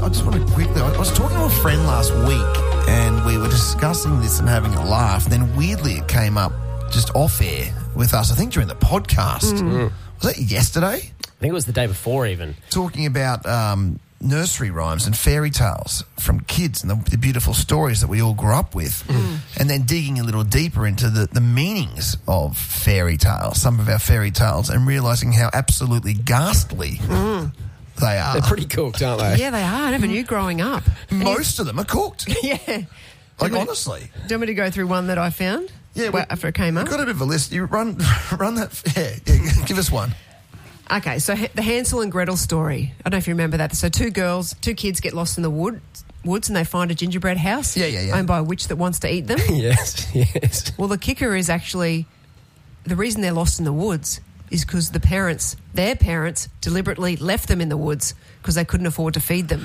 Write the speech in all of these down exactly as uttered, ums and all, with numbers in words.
I just want to quickly, I was talking to a friend last week and we were discussing this and having a laugh. Then weirdly it came up just off air with us, I think during the podcast. Mm. Was that yesterday? I think it was the day before even. Talking about um, nursery rhymes and fairy tales from kids and the, the beautiful stories that we all grew up with. Mm. And then digging a little deeper into the, the meanings of fairy tales, some of our fairy tales, and realising how absolutely ghastly mm. they are. They're pretty cooked, aren't they? Yeah, they are. I never knew growing up. Most of them are cooked. Yeah. Like, honestly. Do you want me to go through one that I found? Yeah. Well, after it came up? We've got a bit of a list. You run, run that. Yeah, yeah, give us one. Okay, so the Hansel and Gretel story. I don't know if you remember that. So two girls, two kids get lost in the wood, woods and they find a gingerbread house yeah, yeah, yeah. owned by a witch that wants to eat them. Yes, yes. Well, the kicker is actually the reason they're lost in the woods is because the parents, their parents, deliberately left them in the woods because they couldn't afford to feed them.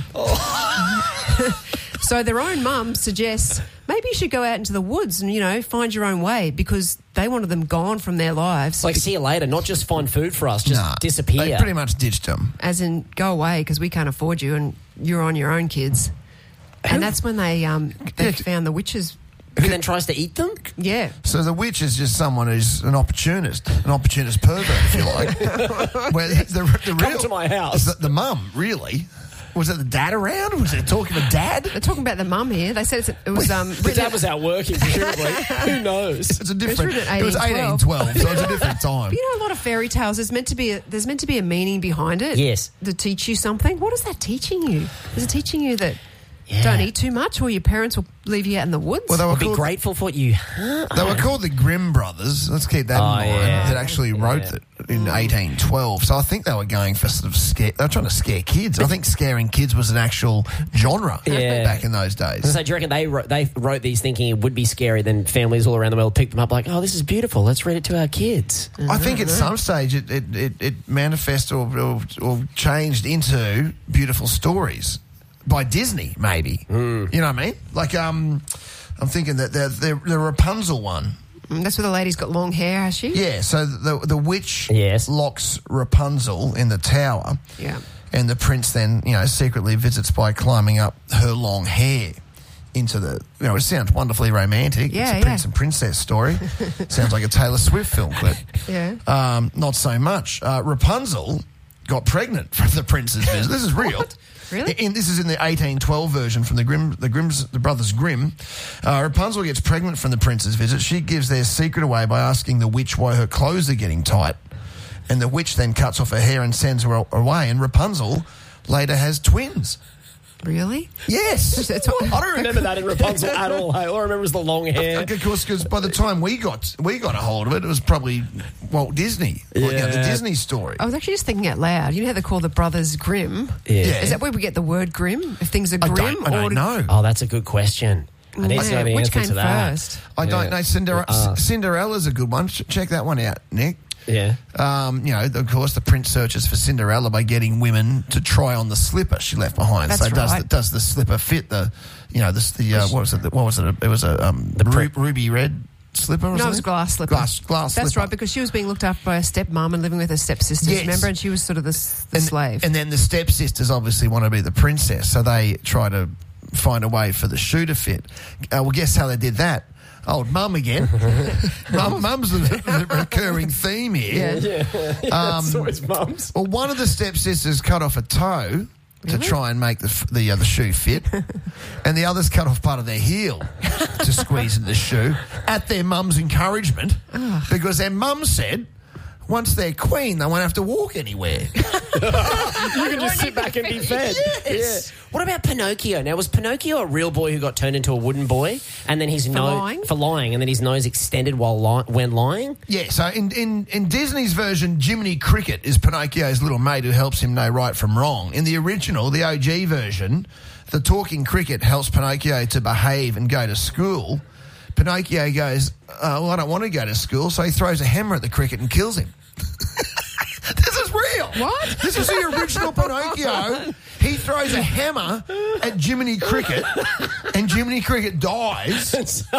Oh. So their own mum suggests maybe you should go out into the woods and, you know, find your own way because they wanted them gone from their lives. Like, see you later, not just find food for us, just nah, disappear. They pretty much ditched them. As in, go away because we can't afford you and you're on your own, kids. And that's when they um they Yeah. found the witches. Who then tries to eat them? Yeah. So the witch is just someone who's an opportunist, an opportunist pervert, if you like. Where the, the real, Come to my house. The, the mum, really. Was it the dad around? Was it talking to dad? They're talking about the mum here. They said it's, it was um. The dad was out working, presumably. Who knows? It's a different. It was, it was eighteen twelve, so it's a different time. You know, a lot of fairy tales. There's meant to be a, there's meant to be a meaning behind it. Yes. To teach you something. What is that teaching you? Is it teaching you that Yeah. don't eat too much, or your parents will leave you out in the woods? Well, they were Be called, grateful for what you. they were called the Grimm brothers. Let's keep that Oh, in mind. yeah. That actually wrote Yeah. it in eighteen twelve. So I think they were going for sort of scare. They were trying to scare kids. I think scaring kids was an actual genre Yeah. back in those days. So do you reckon they wrote, they wrote these thinking it would be scary, then families all around the world picked them up like, oh, this is beautiful, let's read it to our kids. I think at some stage it it, it, it manifested or, or, or changed into beautiful stories by Disney, maybe. Mm. You know what I mean? Like, um, I'm thinking that the, the, the Rapunzel one. Mm, that's where the lady's got long hair, has she? Yeah, so the the witch Yes. locks Rapunzel in the tower. Yeah. And the prince then, you know, secretly visits by climbing up her long hair into the, you know, it sounds wonderfully romantic. Yeah, it's a yeah. prince and princess story. Sounds like a Taylor Swift film clip. Yeah. Um, not so much. Uh, Rapunzel got pregnant from the prince's visit. This is real. What? Really? In, this is in the eighteen twelve version from the Grimm, the Grimm's, the brothers Grimm. Uh, Rapunzel gets pregnant from the prince's visit. She gives their secret away by asking the witch why her clothes are getting tight. And the witch then cuts off her hair and sends her away. And Rapunzel later has twins. Really? Yes. That's what- I don't remember that in Rapunzel at all. Hey, all I remember is the long hair. Of course, because by the time we got we got a hold of it, it was probably Walt Disney, or, you know, the Yeah. Disney story. I was actually just thinking out loud. You know how they call the brothers Grimm? Yeah. Is that where we get the word grim? If things are I grim? don't, I don't or know. Oh, that's a good question. I need to know the Which answer came to that. first? I don't Yeah. know. Cinderella, Uh. Cinderella's a good one. Ch- Check that one out, Nick. Yeah. Um, you know, of course, the prince searches for Cinderella by getting women to try on the slipper she left behind. That's so does right. the, does the slipper fit the, you know, this the uh, what was it? What was it? It was a um, the pri- ruby red slipper. Or No, it was something? glass slipper. Glass glass. That's slipper. right, because she was being looked after by her stepmom and living with her stepsisters, Yes. remember? And she was sort of the, s- the and, slave. And then the stepsisters obviously want to be the princess, so they try to find a way for the shoe to fit. Uh, well, guess how they did that? Old mum again. mum, mum's the, the recurring theme here. Yeah. Um, So it's mums. Well, one of the stepsisters cut off a toe to Really? try and make the f- the, uh, the shoe fit, and the others cut off part of their heel to squeeze in the shoe at their mum's encouragement, because their mum said once they're queen, they won't have to walk anywhere. You can just sit back and be fed. Yes. Yeah. What about Pinocchio? Now, was Pinocchio a real boy who got turned into a wooden boy, and then his For nose lying? for lying, and then his nose extended while li- when lying? Yeah, so in, in, in Disney's version, Jiminy Cricket is Pinocchio's little mate who helps him know right from wrong. In the original, the O G version, the talking cricket helps Pinocchio to behave and go to school. Pinocchio goes, uh, well, I don't want to go to school, so he throws a hammer at the cricket and kills him. This is real. What? This is the original Pinocchio. He throws a hammer at Jiminy Cricket, and Jiminy Cricket dies.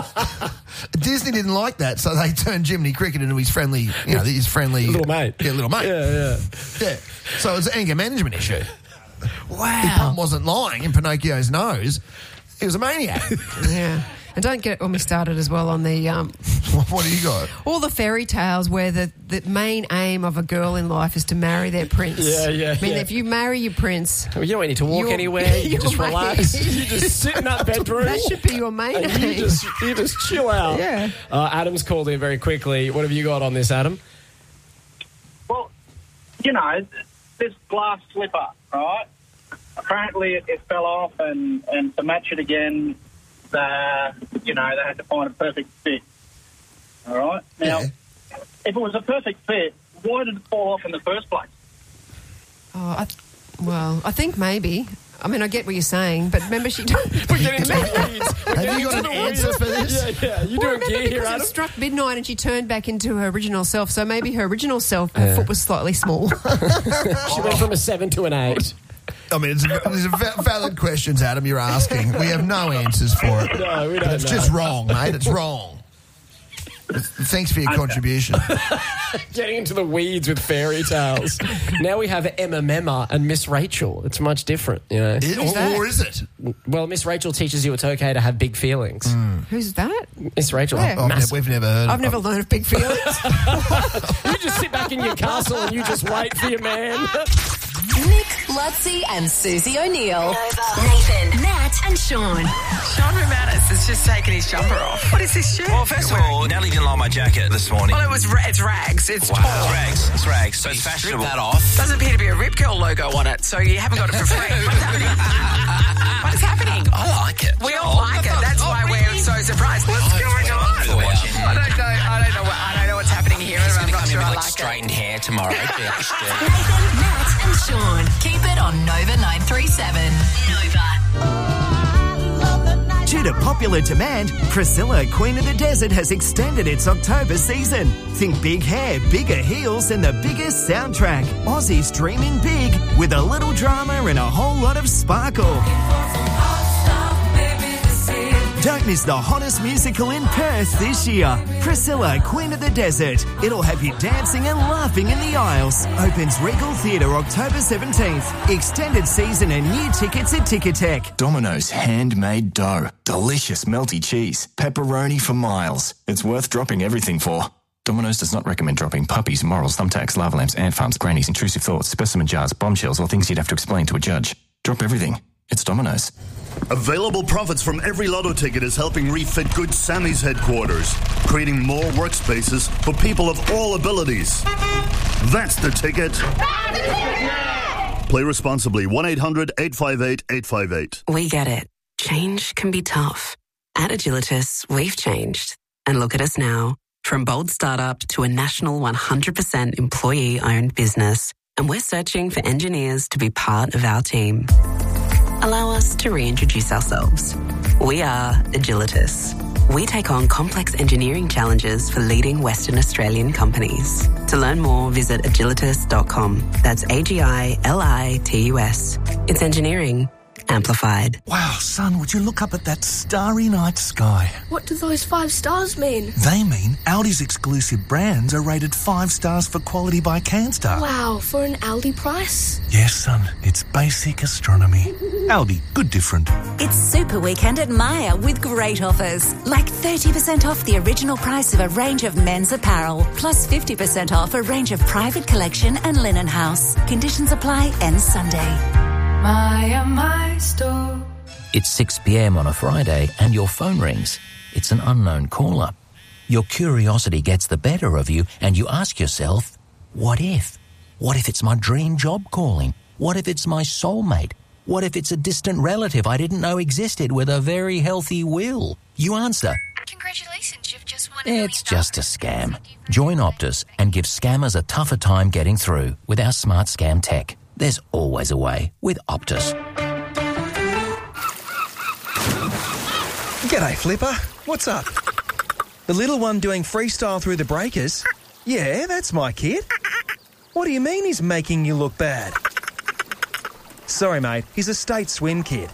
Disney didn't like that, so they turned Jiminy Cricket into his friendly, you know, his friendly Little mate. Yeah, little mate. Yeah, yeah. Yeah. So it's an anger management issue. He wasn't lying in Pinocchio's nose. He was a maniac. Yeah. And don't get on me started as well on the... Um, what do you got? All the fairy tales where the, the main aim of a girl in life is to marry their prince. Yeah, yeah, I mean, yeah. if you marry your prince... Well, you don't need to walk You're- anywhere. You you're just mate. relax. You just sit in that bedroom. That should be your main and you aim. just, you just chill out. Yeah. Uh, Adam's called in very quickly. What have you got on this, Adam? Well, you know, this glass slipper, right? Apparently it, it fell off, and, and to match it again, the, you know, they had to find a perfect fit. All right? Now, Yeah. if it was a perfect fit, why did it fall off in the first place? Oh, I th- well, I think maybe. I mean, I get what you're saying, but remember she... We're getting into the weeds. We're Have getting you got into an the weeds. answer for this? Yeah, yeah. You Well, doing remember gear here, because Adam? it struck midnight and she turned back into her original self, so maybe her original self, her Yeah. foot was slightly small. She went from a seven to an eight. I mean, it's a, these are va- valid questions, Adam, you're asking. We have no answers for it. No, we But don't it's know. just wrong, mate. It's wrong. Thanks for your contribution. Getting into the weeds with fairy tales. Now we have Emma Memma and Miss Rachel. It's much different, you know. It- Who's that? or, or is it? Well, Miss Rachel teaches you it's okay to have big feelings. Who's that? Miss Rachel. Where? Oh, massive- we've never heard I've of never it. learned of big feelings. You just sit back in your castle and you just wait for your man. Nick, Lutzi, and Susie O'Neill. Nathan, Nat, and Sean. Sean Romanis has just taken his jumper off. What is this shirt? Well, first of all, Natalie didn't like my jacket this morning. Well, it was ra- it's rags. It's Wow, torn. it's rags. It's rags. So it's fashionable. Strip that off. Doesn't appear to be a Rip Curl logo on it, so you haven't got it for free. What's happening? What is happening? I like it. We all like it. That's why we're so surprised. What's Oh, going on? for watching. I don't know. I don't know. What, I don't know what's happening here. He's and going I'm to not come in sure with I like like it. straightened hair tomorrow. Yeah, just, uh, Nathan, Nat, and Sean. Keep it on Nova nine three seven. Nova. Due to popular demand, Priscilla, Queen of the Desert, has extended its October season. Think big hair, bigger heels, and the biggest soundtrack. Aussies dreaming big with a little drama and a whole lot of sparkle. Don't miss the hottest musical in Perth this year. Priscilla, Queen of the Desert. It'll have you dancing and laughing in the aisles. Opens Regal Theatre October seventeenth. Extended season and new tickets at Ticketek. Domino's handmade dough. Delicious melty cheese. Pepperoni for miles. It's worth dropping everything for. Domino's does not recommend dropping puppies, morals, thumbtacks, lava lamps, ant farms, grannies, intrusive thoughts, specimen jars, bombshells, or things you'd have to explain to a judge. Drop everything. It's Domino's. Available profits from every lotto ticket is helping refit Good Sammy's headquarters, creating more workspaces for people of all abilities. That's the ticket. Play responsibly. one eight hundred eight five eight eight five eight. We get it. Change can be tough. At Agilitas, we've changed. And look at us now. From bold startup to a national one hundred percent employee-owned business. And we're searching for engineers to be part of our team. Allow us to reintroduce ourselves. We are Agilitas. We take on complex engineering challenges for leading Western Australian companies. To learn more, visit agilitas dot com. That's A G I L I T U S. It's engineering amplified. Wow, son, would you look up at that starry night sky? What do those five stars mean? They mean Aldi's exclusive brands are rated five stars for quality by CanStar. Wow, for an Aldi price? Yes, son, it's basic astronomy. Aldi, good different. It's Super Weekend at Myer with great offers, like thirty percent off the original price of a range of men's apparel, plus fifty percent off a range of private collection and linen house. Conditions apply, ends Sunday. Myer, my store. It's six p.m. on a Friday and your phone rings. It's an unknown caller. Your curiosity gets the better of you and you ask yourself, what if? What if it's my dream job calling? What if it's my soulmate? What if it's a distant relative I didn't know existed with a very healthy will? You answer, Congratulations, you've just won. it's just a scam. Join Optus and give scammers a tougher time getting through with our smart scam tech. There's always a way with Optus. G'day, Flipper. What's up? The little one doing freestyle through the breakers? Yeah, that's my kid. What do you mean he's making you look bad? Sorry, mate. He's a state swim kid.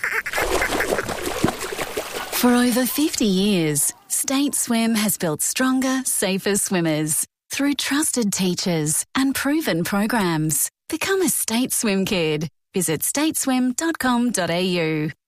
For over fifty years, State Swim has built stronger, safer swimmers through trusted teachers and proven programs. Become a State Swim kid. Visit stateswim dot com dot a u.